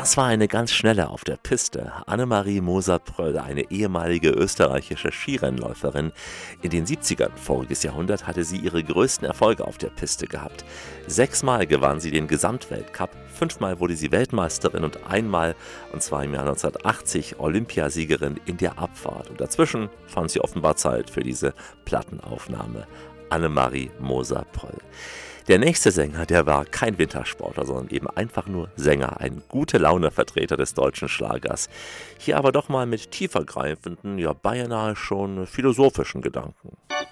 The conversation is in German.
Das war eine ganz schnelle auf der Piste. Annemarie Moser-Pröll, eine ehemalige österreichische Skirennläuferin. In den 70ern voriges Jahrhundert hatte sie ihre größten Erfolge auf der Piste gehabt. 6-mal gewann sie den Gesamtweltcup, 5-mal wurde sie Weltmeisterin und einmal, und zwar im Jahr 1980, Olympiasiegerin in der Abfahrt. Und dazwischen fand sie offenbar Zeit für diese Plattenaufnahme. Annemarie Moser-Pröll. Der nächste Sänger, der war kein Wintersportler, sondern eben einfach nur Sänger, ein Gute-Laune-Vertreter des deutschen Schlagers. Hier aber doch mal mit tiefergreifenden, ja beinahe schon philosophischen Gedanken.